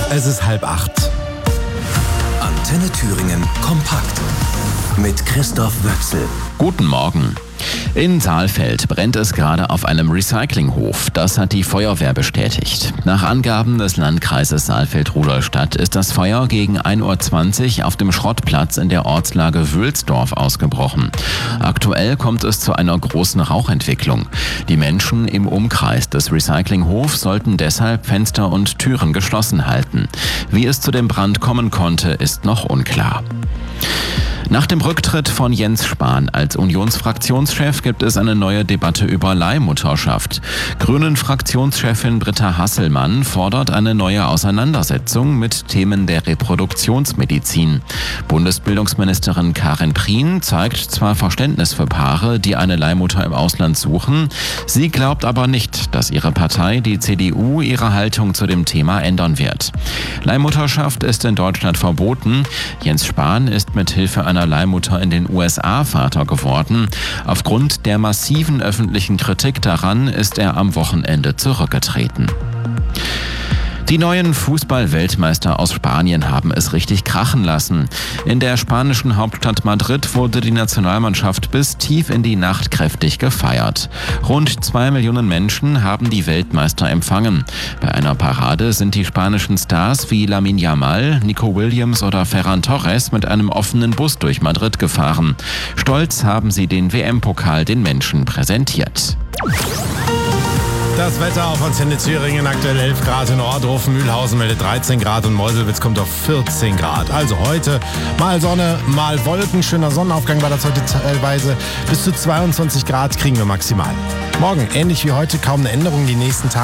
Es ist 7:30. Antenne Thüringen kompakt mit Christoph Wöchsel. Guten Morgen. In Saalfeld brennt es gerade auf einem Recyclinghof. Das hat die Feuerwehr bestätigt. Nach Angaben des Landkreises Saalfeld-Rudolstadt ist das Feuer gegen 1:20 Uhr auf dem Schrottplatz in der Ortslage Wülsdorf ausgebrochen. Aktuell kommt es zu einer großen Rauchentwicklung. Die Menschen im Umkreis des Recyclinghofs sollten deshalb Fenster und Türen geschlossen halten. Wie es zu dem Brand kommen konnte, ist noch unklar. Nach dem Rücktritt von Jens Spahn als Unionsfraktionschef gibt es eine neue Debatte über Leihmutterschaft. Grünen-Fraktionschefin Britta Hasselmann fordert eine neue Auseinandersetzung mit Themen der Reproduktionsmedizin. Bundesbildungsministerin Karin Prien zeigt zwar Verständnis für Paare, die eine Leihmutter im Ausland suchen. Sie glaubt aber nicht, dass ihre Partei, die CDU, ihre Haltung zu dem Thema ändern wird. Leihmutterschaft ist in Deutschland verboten. Jens Spahn ist mit Hilfe einer Leihmutter in den USA Vater geworden. Aufgrund der massiven öffentlichen Kritik daran ist er am Wochenende zurückgetreten. Die neuen Fußball-Weltmeister aus Spanien haben es richtig krachen lassen. In der spanischen Hauptstadt Madrid wurde die Nationalmannschaft bis tief in die Nacht kräftig gefeiert. Rund 2 Millionen Menschen haben die Weltmeister empfangen. Bei einer Parade sind die spanischen Stars wie Lamine Yamal, Nico Williams oder Ferran Torres mit einem offenen Bus durch Madrid gefahren. Stolz haben sie den WM-Pokal den Menschen präsentiert. Das Wetter auf Antenne Thüringen, aktuell 11 Grad in Ohrdruf, Mühlhausen meldet 13 Grad und Meuselwitz kommt auf 14 Grad. Also heute mal Sonne, mal Wolken, schöner Sonnenaufgang war das heute teilweise. Bis zu 22 Grad kriegen wir maximal. Morgen, ähnlich wie heute, kaum eine Änderung die nächsten Tage.